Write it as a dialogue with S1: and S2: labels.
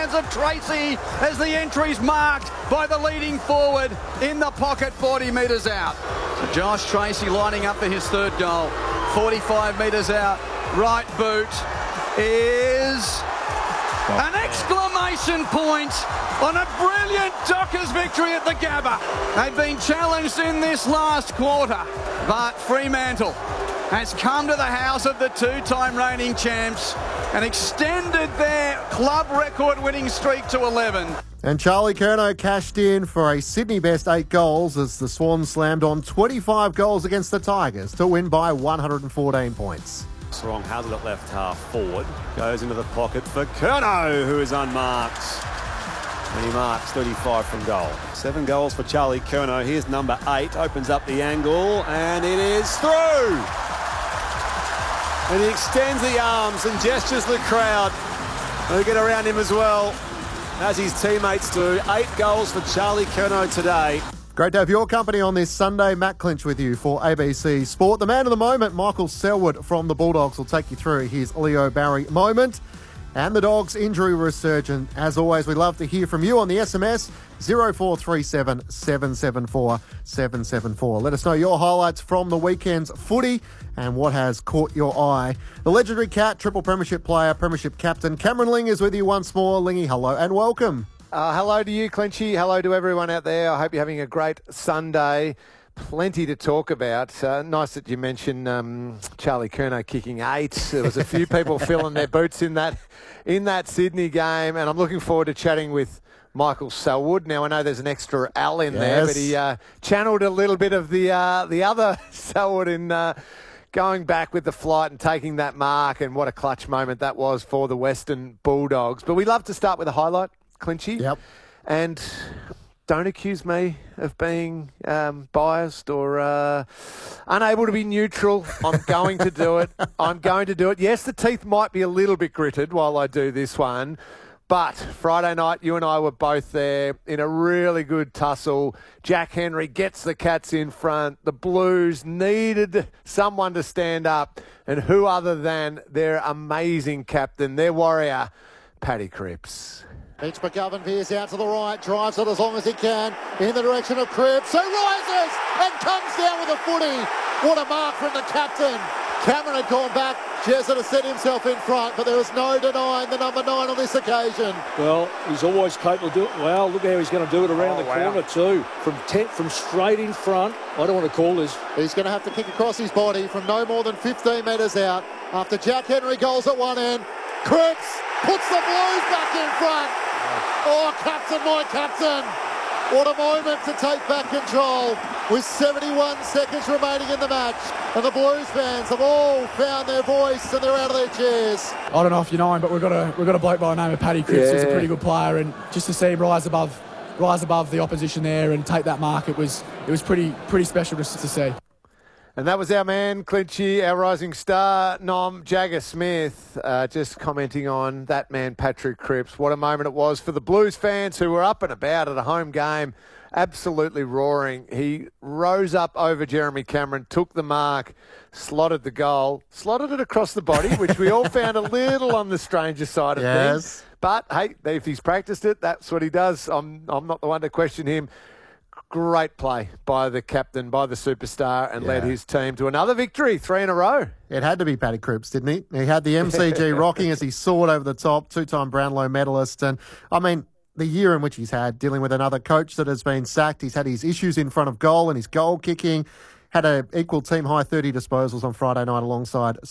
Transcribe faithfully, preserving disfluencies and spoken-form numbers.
S1: hands of Tracy as the entry's marked by the leading forward in the pocket forty metres out. So Josh Tracy lining up for his third goal. forty-five metres out, right boot is an exclamation point on a brilliant Dockers victory at the Gabba. They've been challenged in this last quarter, but Fremantle has come to the house of the two-time reigning champs and extended their club record winning streak to eleven.
S2: And Charlie Curnow cashed in for a Sydney best eight goals as the Swans slammed on twenty-five goals against the Tigers to win by one hundred fourteen points.
S3: Strong has it at left half forward. Goes into the pocket for Curnow, who is unmarked. And he marks thirty-five from goal. Seven goals for Charlie Curnow. Here's number eight. Opens up the angle, and it is through. And he extends the arms and gestures the crowd. They get around him as well, as his teammates do. Eight goals for Charlie Curnow today.
S2: Great to have your company on this Sunday. Matt Clinch with you for A B C Sport. The man of the moment, Michael Selwood from the Bulldogs, will take you through his Leo Barry moment and the Dogs' injury resurgent. As always, we'd love to hear from you on the S M S zero four three seven, seven seven four, seven seven four. Let us know your highlights from the weekend's footy and what has caught your eye. The legendary Cat, triple premiership player, premiership captain, Cameron Ling is with you once more. Lingy, hello and welcome.
S4: Uh, hello to you, Clinchy. Hello to everyone out there. I hope you're having a great Sunday. Plenty to talk about. Uh, nice that you mentioned um, Charlie Curnow kicking eight. There was a few people filling their boots in that in that Sydney game, and I'm looking forward to chatting with Michael Selwood. Now, I know there's an extra L in yes. there, but he uh, channeled a little bit of the uh, the other Selwood in uh, going back with the flight and taking that mark, and what a clutch moment that was for the Western Bulldogs. But we love to start with a highlight, Clinchy.
S2: Yep.
S4: And don't accuse me of being um, biased or uh, unable to be neutral. I'm going to do it. I'm going to do it. Yes, the teeth might be a little bit gritted while I do this one, but Friday night, you and I were both there in a really good tussle. Jack Henry gets the Cats in front. The Blues needed someone to stand up, and who other than their amazing captain, their warrior, Paddy Cripps.
S5: Mitch McGovern veers out to the right, drives it as long as he can in the direction of Cripps, who rises and comes down with a footy. What a mark from the captain. Cameron had gone back. Jezzard has set himself in front, but there was no denying the number nine on this occasion.
S6: Well, he's always capable of doing it. Well, look how he's going to do it around
S4: oh,
S6: the
S4: wow.
S6: corner too. From ten, from straight in front. I don't want to call this.
S5: He's going to have to kick across his body from no more than fifteen metres out. After Jack Henry goals at one end, Cripps puts the Blues back in front. Oh, captain, my captain. What a moment to take back control with seventy-one seconds remaining in the match. And the Blues fans have all found their voice and they're out of their chairs.
S7: I don't know if you know him, but we've got a we've got a bloke by the name of Paddy Cripps yeah. who's a pretty good player, and just to see him rise above rise above the opposition there and take that mark, it was it was pretty pretty special to, to see.
S4: And that was our man, Clinchy, our rising star, Nom Jagger Smith, uh, just commenting on that man, Patrick Cripps. What a moment it was for the Blues fans who were up and about at a home game, absolutely roaring. He rose up over Jeremy Cameron, took the mark, slotted the goal, slotted it across the body, which we all found a little on the stranger side of
S2: yes.
S4: things. But, hey, if he's practiced it, that's what he does. I'm, I'm not the one to question him. Great play by the captain, by the superstar, and yeah. led his team to another victory, three in a row.
S2: It had to be Paddy Cripps, didn't he? He had the M C G rocking as he soared over the top, two-time Brownlow medalist. And, I mean, the year in which he's had, dealing with another coach that has been sacked, he's had his issues in front of goal and his goal kicking, had an equal team-high thirty disposals on Friday night alongside